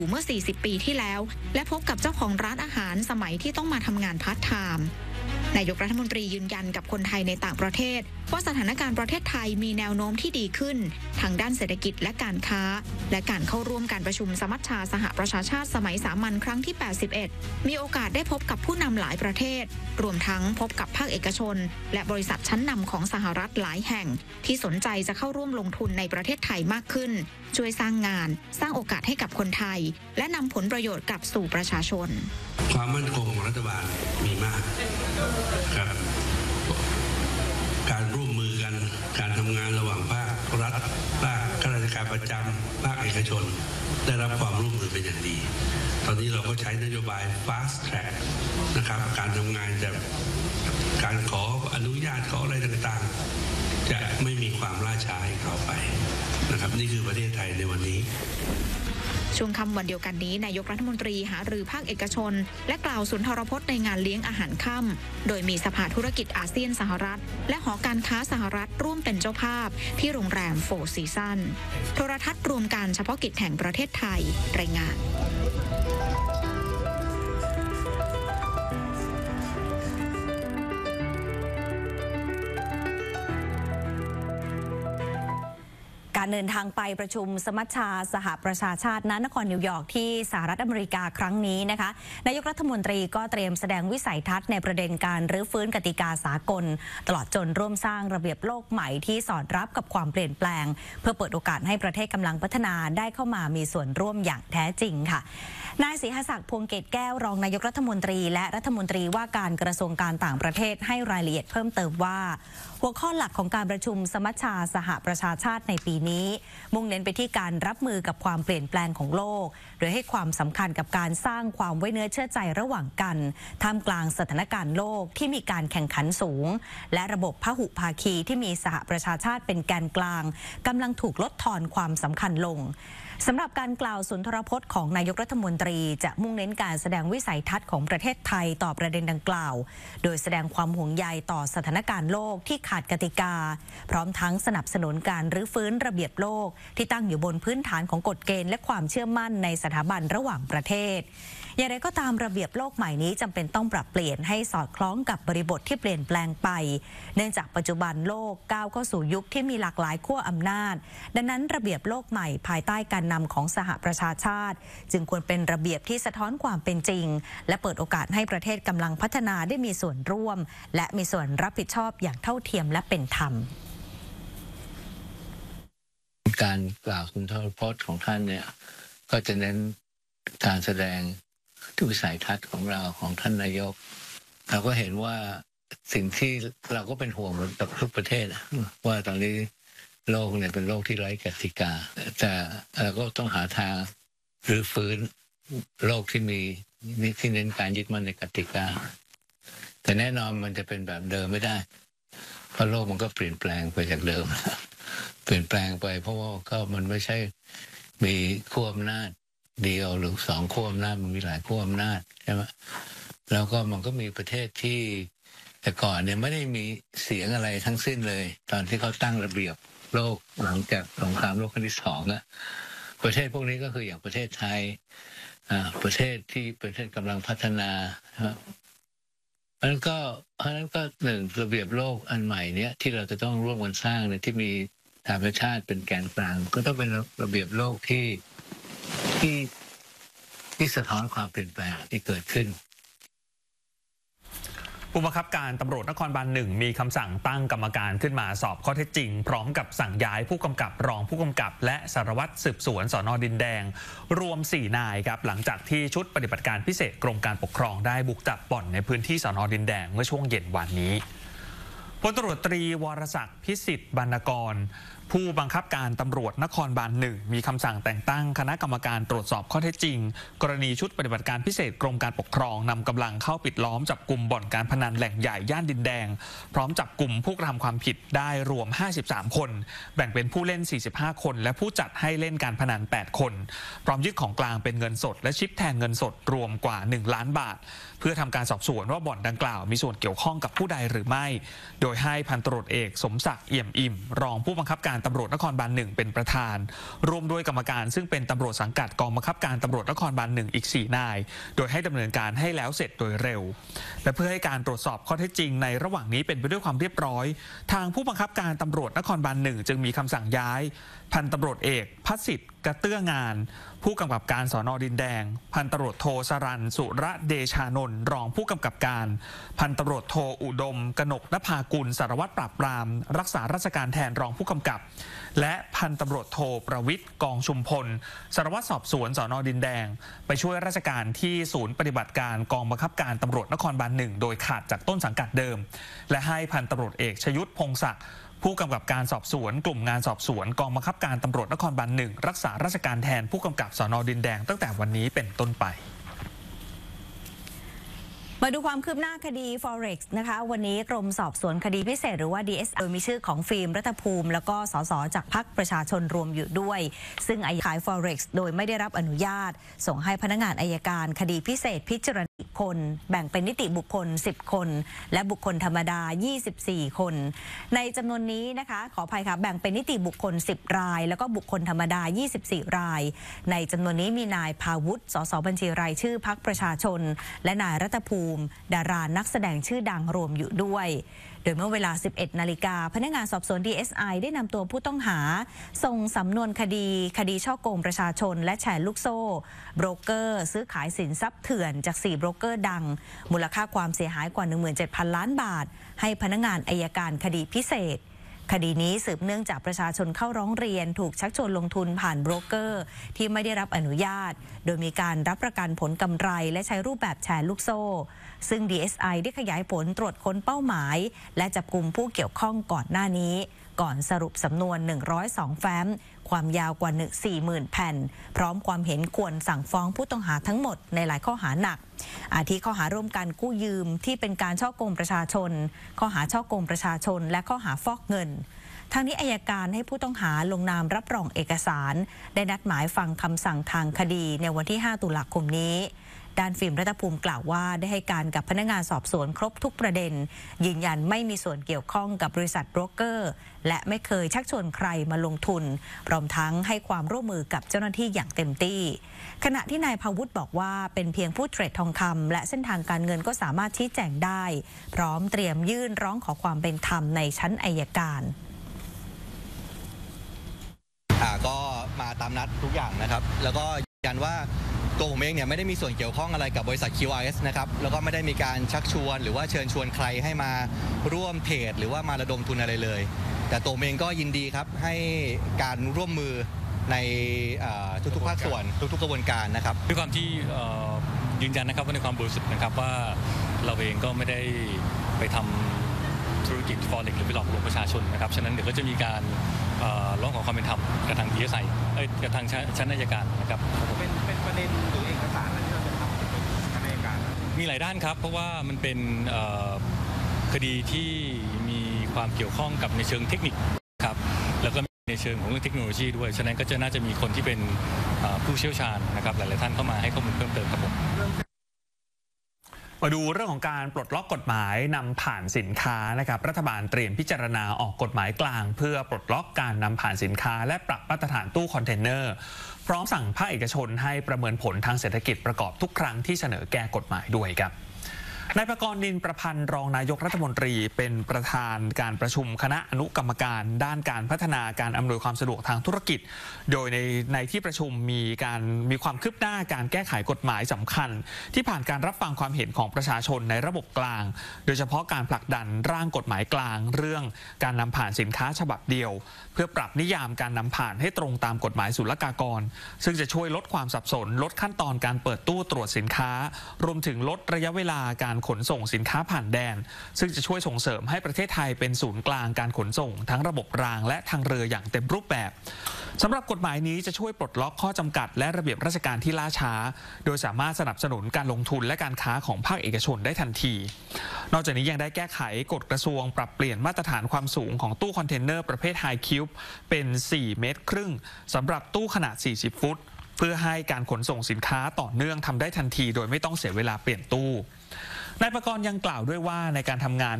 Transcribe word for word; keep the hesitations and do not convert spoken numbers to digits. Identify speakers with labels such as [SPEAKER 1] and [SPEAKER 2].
[SPEAKER 1] เมื่อสี่สิบปีที่แล้วและพบกับเจ้าของร้านอาหารสมัยที่ต้องมาทำงานพาร์ทไทม์นายกรัฐมนตรียืนยันกับคนไทยในต่างประเทศว่าสถานการณ์ประเทศไทยมีแนวโน้มที่ดีขึ้นทางด้านเศรษฐกิจและการค้าและการเข้าร่วมการประชุมสมัชชาสหประชาชาติสมัยสามัญครั้งที่แปดสิบเอ็ดมีโอกาสได้พบกับผู้นำหลายประเทศรวมทั้งพบกับภาคเอกชนและบริษัทชั้นนำของสหรัฐหลายแห่งที่สนใจจะเข้าร่วมลงทุนในประเทศไทยมากขึ้นช่วยสร้างงานสร้างโอกาสให้กับคนไทยและนำผลประโยชน์กลับสู่ประชาชน
[SPEAKER 2] ความมั่นคงของรัฐบาลมีมากครับการร่วมมือกันการทำงานระหว่างภาครัฐภาคข้าราชการประจำภาคเอกชนได้รับความร่วมมือเป็นอย่างดีตอนนี้เราก็ใช้นโยบาย fast track นะครับการทำงานจะการขออนุญาตขออะไรต่างๆจะไม่มีความล่าช้าให้เข้าไปนะครับนี่คือประเทศไทยในวันนี้
[SPEAKER 1] ช่วงค่ำวันเดียวกันนี้นายกรัฐมนตรีหารือภาคเอกชนและกล่าวสุนทรพจน์ในงานเลี้ยงอาหารค่ำโดยมีสภาธุรกิจอาเซียนสหรัฐและหอการค้าสหรัฐร่วมเป็นเจ้าภาพที่โรงแรมโฟร์ซีซันโทรทัศน์รวมการเฉพาะกิจแห่งประเทศไทยรายงาน
[SPEAKER 3] การเดินทางไปประชุมสมัชชาสหประชาชาติณนครนิวยอร์กที่สหรัฐอเมริกาครั้งนี้นะคะนายกรัฐมนตรีก็เตรียมแสดงวิสัยทัศน์ในประเด็นการรื้อฟื้นกติกาสากลตลอดจนร่วมสร้างระเบียบโลกใหม่ที่สอดรับกับความเปลี่ยนแปลงเพื่อเปิดโอกาสให้ประเทศกำลังพัฒนาได้เข้ามามีส่วนร่วมอย่างแท้จริงค่ะนายศรีหศักดิ์พวงเกตแก้วรองนายกรัฐมนตรีและรัฐมนตรีว่าการกระทรวงการต่างประเทศให้รายละเอียดเพิ่มเติมว่าหัวข้อหลักของการประชุมสมัชชาสหประชาชาติในปีนี้มุ่งเน้นไปที่การรับมือกับความเปลี่ยนแปลงของโลกโดยให้ความสำคัญกับการสร้างความไว้เนื้อเชื่อใจระหว่างกันท่ามกลางสถานการณ์โลกที่มีการแข่งขันสูงและระบบพหุภาคีที่มีสหประชาชาติเป็นแกนกลางกำลังถูกลดทอนความสำคัญลงสำหรับการกล่าวสุนทรพจน์ของนายกรัฐมนตรีจะมุ่งเน้นการแสดงวิสัยทัศน์ของประเทศไทยต่อประเด็นดังกล่าวโดยแสดงความห่วงใยต่อสถานการณ์โลกที่ขาดกติกาพร้อมทั้งสนับสนุนการรื้อฟื้นระเบียบโลกที่ตั้งอยู่บนพื้นฐานของกฎเกณฑ์และความเชื่อมั่นในสถาบันระหว่างประเทศอย่างไรก็ตามระเบียบโลกใหม่นี้จำเป็นต้องปรับเปลี่ยนให้สอดคล้องกับบริบทที่เปลี่ยนแปลงไปเนื่องจากปัจจุบันโลกก้าวเข้าสู่ยุคที่มีหลากหลายขั้วอำนาจดังนั้นระเบียบโลกใหม่ภายใต้การนำของสหประชาชาติจึงควรเป็นระเบียบที่สะท้อนความเป็นจริงและเปิดโอกาสให้ประเทศกำลังพัฒนาได้มีส่วนร่วมและมีส่วนรับผิดชอบอย่างเท่าเทียมและเป็นธรรม
[SPEAKER 4] การกล่าวสุนทรพจน์ของท่านเนี่ยก็จะเน้นการแสดงวิสัยทัศน์ของเราของท่านนายกเราก็เห็นว่าสิ่งที่เราก็เป็นห่วงกับทุกประเทศว่าตอนนี้โลกเนี่ยเป็นโลกที่ไร้กติกาแต่เราก็ต้องหาทางรื้อฟื้นโลกที่มีที่เน้นการยึดมั่นในกติกาแต่แน่นอนมันจะเป็นแบบเดิมไม่ได้เพราะโลกมันก็เปลี่ยนแปลงไปจากเดิมเปลี่ยนแปลงไปเพราะว่าก็มันไม่ใช่มีขั้วอำนาจเดียวหรือสองขั้วอำนาจมันมีหลายขั้วอำนาจใช่ไหมแล้วก็มันก็มีประเทศที่แต่ก่อนเนี่ยไม่ได้มีเสียงอะไรทั้งสิ้นเลยตอนที่เขาตั้งระเบียบโลกหลังจากสงครามโลกครั้งที่สองอะประเทศพวกนี้ก็คืออย่างประเทศไทยอ่าประเทศที่ประเทศกำลังพัฒนาครับเพราะนั้นก็เพราะนั้นก็หนึ่งระเบียบโลกอันใหม่เนี้ยที่เราจะต้องร่วมกันสร้างเนี่ยที่มีธรรมชาติเป็นแกนกลางก็ต้องเป็นระเบียบโลกที่ที่ที่สะท้อนความเปลี่ยนแปลงที่เกิดขึ้น
[SPEAKER 5] ผู้บังคับการตำรวจนครบาลหนึ่งมีคำสั่งตั้งกรรมการขึ้นมาสอบข้อเท็จจริงพร้อมกับสั่งย้ายผู้กำกับรองผู้กำกับและสารวัตรสืบสวนสน.ดินแดงรวมสี่นายครับหลังจากที่ชุดปฏิบัติการพิเศษกรมการปกครองได้บุกจับบ่อนในพื้นที่สน.ดินแดงเมื่อช่วงเย็นวันนี้พลตำรวจตรีวรศักดิ์พิสิทธิ์บรรณกรผู้บังคับการตำรวจนครบาลหนึ่งมีคำสั่งแต่งตั้งคณะกรรมการตรวจสอบข้อเท็จจริงกรณีชุดปฏิบัติการพิเศษกรมการปกครองนำกำลังเข้าปิดล้อมจับกลุ่มบ่อนการพนันแหล่งใหญ่ย่านดินแดงพร้อมจับกลุ่มผู้กระทำความผิดได้รวมห้าสิบสามคนแบ่งเป็นผู้เล่นสี่สิบห้าคนและผู้จัดให้เล่นการพนันแปดคนพร้อมยึดของกลางเป็นเงินสดและชิปแทนเงินสดรวมกว่าหนึ่งล้านบาทเพื่อทำการสอบสวนว่าบ่อนดังกล่าวมีส่วนเกี่ยวข้องกับผู้ใดหรือไม่โดยให้พันตำรวจเอกสมศักดิ์เอี่ยมอิ่มรองผู้บังคับการตำรวจนครบาลหนึ่งเป็นประธานร่วมด้วยกรรมการซึ่งเป็นตำรวจสังกัดกองบังคับการตำรวจนครบาลหนึ่งอีกสี่นายโดยให้ดำเนินการให้แล้วเสร็จโดยเร็วและเพื่อให้การตรวจสอบข้อเท็จจริงในระหว่างนี้เป็นไปด้วยความเรียบร้อยทางผู้บังคับการตำรวจนครบาลหนึ่งจึงมีคำสั่งย้ายพันตำรวจเอกพัสิทธิ์กระเตื้องานผู้กำกับการสน.ดินแดงพันตำรวจโทสรัญสุระเดชานนท์รองผู้กำกับการพันตำรวจโทอุดมกนกนภากุลสารวัตรปราบปรามรักษาราชการแทนรองผู้กำกับและพันตำรวจโทประวิทย์กองชุมพลสารวัตรสอบสวนสน.ดินแดงไปช่วยราชการที่ศูนย์ปฏิบัติการกองบังคับการตำรวจนครบาลหนึ่งโดยขาดจากต้นสังกัดเดิมและให้พันตำรวจเอกชยุทธพงศักดิ์ผู้กำกับการสอบสวนกลุ่มงานสอบสวนกองบังคับการตำรวจนครบาลหนึ่งรักษาราชการแทนผู้กำกับสน.ดินแดงตั้งแต่วันนี้เป็นต้นไป
[SPEAKER 3] มาดูความคืบหน้าคดี Forex นะคะวันนี้กรมสอบสวนคดีพิเศษหรือว่า ดี เอส ไอ มีชื่อของฟิล์มรัฐภูมิแล้วก็สสจากพรรคประชาชนรวมอยู่ด้วยซึ่งอายการขาย Forex โดยไม่ได้รับอนุญาตส่งให้พนักงานอัยการคดีพิเศษพิจารณาคนแบ่งเป็นนิติบุคคลสิบคนและบุคคลธรรมดายี่สิบสี่คนในจำนวนนี้นะคะขออภัยค่ะแบ่งเป็นนิติบุคคลสิบรายแล้วก็บุคคลธรรมดายี่สิบสี่รายในจำนวนนี้มีนายภาวุฒิสสบัญชีรายชื่อพรรคประชาชนและนายรัฐภูมิดารานักแสดงชื่อดังรวมอยู่ด้วยโดยเมื่อเวลา สิบเอ็ดนาฬิกาพนักงานสอบสวน ดี เอส ไอ ได้นำตัวผู้ต้องหาส่งสำนวนคดีคดีฉ้อโกงประชาชนและแชร์ลูกโซ่โบรกเกอร์ซื้อขายสินทรัพย์เถื่อนจากสี่โบรกเกอร์ดังมูลค่าความเสียหายกว่า หนึ่งหมื่นเจ็ดพัน ล้านบาทให้พนักงานอัยการคดีพิเศษคดีนี้สืบเนื่องจากประชาชนเข้าร้องเรียนถูกชักชวนลงทุนผ่านโบรกเกอร์ที่ไม่ได้รับอนุญาตโดยมีการรับประกันผลกำไรและใช้รูปแบบแชร์ลูกโซ่ซึ่ง ดี เอส ไอ ได้ขยายผลตรวจค้นเป้าหมายและจับกุมผู้เกี่ยวข้องก่อนหน้านี้ก่อนสรุปสำนวนหนึ่งร้อยสองแฟ้มความยาวกว่า สี่หมื่น แผ่นพร้อมความเห็นควรสั่งฟ้องผู้ต้องหาทั้งหมดในหลายข้อหาหนักอาทิข้อหาร่วมกันกู้ยืมที่เป็นการฉ้อโกงประชาชนข้อหาฉ้อโกงประชาชนและข้อหาฟอกเงินทางนี้อัยการให้ผู้ต้องหาลงนามรับรองเอกสารได้นัดหมายฟังคำสั่งทางคดีในวันที่ห้าตุลาคมนี้ด้านฟิล์มรัฐภูมิกล่าวว่าได้ให้การกับพนักงานสอบสวนครบทุกประเด็นยืนยันไม่มีส่วนเกี่ยวข้องกับบริษัทโบรกเกอร์และไม่เคยชักชวนใครมาลงทุนพร้อมทั้งให้ความร่วมมือกับเจ้าหน้าที่อย่างเต็มที่ขณะที่นายภาวุฒิบอกว่าเป็นเพียงผู้เทรดทองคำและเส้นทางการเงินก็สามารถชี้แจงได้พร้อมเตรียมยื่นร้องขอความเป็นธรรมในชั้นอัยการ
[SPEAKER 6] ก็มาตามนัดทุกอย่างนะครับแล้วก็ยืนยันว่าตัวผมเองเนี่ยไม่ได้มีส่วนเกี่ยวข้องอะไรกับบริษัท คิว อาร์ เอส นะครับแล้วก็ไม่ได้มีการชักชวนหรือว่าเชิญชวนใครให้มาร่วมเทรดหรือว่ามาระดมทุนอะไรเลยแต่ตัวผมเองก็ยินดีครับให้การร่วมมือในทุกๆภาคส่วนทุกๆกระบวนการนะครับ
[SPEAKER 7] ด้วยความที่ยืนยันนะครับว่าในความบริสุทธิ์นะครับว่าเราเองก็ไม่ได้ไปทำธุรกิจ Forex หรือไปหลอกลวงประชาชนนะครับฉะนั้นเดี๋ยวก็จะมีการร้องขอความเป็นธรรมกับทาง ดี เอส ไอ เอ้ยกับทางชั้นอัยการนะครับ
[SPEAKER 8] เป็นเป็นประเด็นหรือเอกสารอะไรที่เราจะทำเป็นชั้นอัยการ
[SPEAKER 7] มีหลายด้านครับเพราะว่ามันเป็นคดีที่มีความเกี่ยวข้องกับในเชิงเทคนิคครับแล้วก็ในเชิงของเรื่องเทคโนโลยีด้วยฉะนั้นก็จะน่าจะมีคนที่เป็นผู้เชี่ยวชาญนะครับหลายๆท่านเข้ามาให้ข้อมูลเพิ่มเติมครับผม
[SPEAKER 5] มาดูเรื่องของการปลดล็อกกฎหมายนำผ่านสินค้านะครับรัฐบาลเตรียมพิจารณาออกกฎหมายกลางเพื่อปลดล็อกการนำผ่านสินค้าและปรับมาตรฐานตู้คอนเทนเนอร์พร้อมสั่งภาคเอกชนให้ประเมินผลทางเศรษฐกิจประกอบทุกครั้งที่เสนอแก้กฎหมายด้วยครับนายประกรณ์นินประพันธ์รองนายกรัฐมนตรีเป็นประธานการประชุมคณะอนุกรรมการด้านการพัฒนาการอำนวยความสะดวกทางธุรกิจโดยในในที่ประชุมมีการมีความคืบหน้าการแก้ไขกฎหมายสำคัญที่ผ่านการรับฟังความเห็นของประชาชนในระบบกลางโดยเฉพาะการผลักดันร่างกฎหมายกลางเรื่องการนำผ่านสินค้าฉบับเดียวเพื่อปรับนิยามการนำผ่านให้ตรงตามกฎหมายศุลกากรซึ่งจะช่วยลดความสับสนลดขั้นตอนการเปิดตู้ตรวจสินค้ารวมถึงลดระยะเวลาการขนส่งสินค้าผ่านแดนซึ่งจะช่วยส่งเสริมให้ประเทศไทยเป็นศูนย์กลางการขนส่งทั้งระบบรางและทางเรืออย่างเต็มรูปแบบสำหรับกฎหมายนี้จะช่วยปลดล็อกข้อจำกัดและระเบียบราชการที่ล่าช้าโดยสามารถสนับสนุนการลงทุนและการค้าของภาคเอกชนได้ทันทีนอกจากนี้ยังได้แก้ไขกฎกระทรวงปรับเปลี่ยนมาตรฐานความสูงของตู้คอนเทนเนอร์ประเภทไฮคิวบ์เป็นสี่เมตรครึ่งสำหรับตู้ขนาดสี่สิบฟุตเพื่อให้การขนส่งสินค้าต่อเนื่องทำได้ทันทีโดยไม่ต้องเสียเวลาเปลี่ยนตู้นายประกรณ์ยังกล่าวด้วยว่าในการทำงาน